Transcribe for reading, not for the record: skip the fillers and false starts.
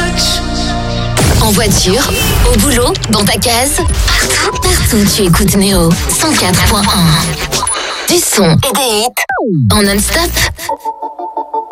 En voiture, au boulot, dans ta case, partout tu écoutes Néo 104.1. Du son et des hits en non-stop.